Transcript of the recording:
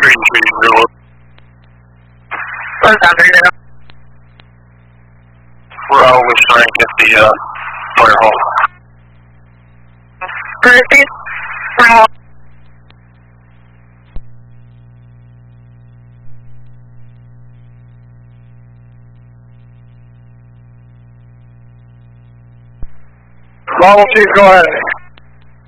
We're always trying to get the fire hall. Model Chief, go ahead.